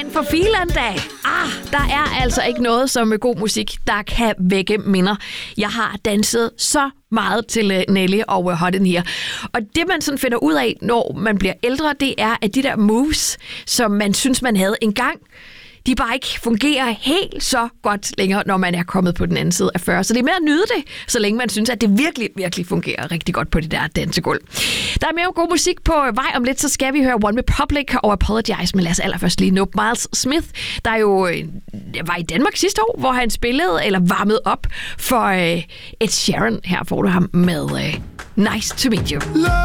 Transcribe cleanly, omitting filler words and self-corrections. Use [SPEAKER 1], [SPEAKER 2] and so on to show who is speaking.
[SPEAKER 1] Men for filan da, der er altså ikke noget som god musik, der kan vække minder. Jeg har danset så meget til Nelly og Hot in Here. Og det, man sådan finder ud af, når man bliver ældre, det er, at de der moves, som man synes, man havde engang, de bare ikke fungerer helt så godt længere, når man er kommet på den anden side af 40. Så det er mere at nyde det, så længe man synes, at det virkelig, virkelig fungerer rigtig godt på det der dansegulv. Der er mere god musik på vej. Om lidt, så skal vi høre One Republic og Apologize. Men lad os allerførst lige nå Miles Smith, der jo var i Danmark sidste år, hvor han spillede eller varmede op for Ed Sheeran. Her får du ham med Nice to Meet You.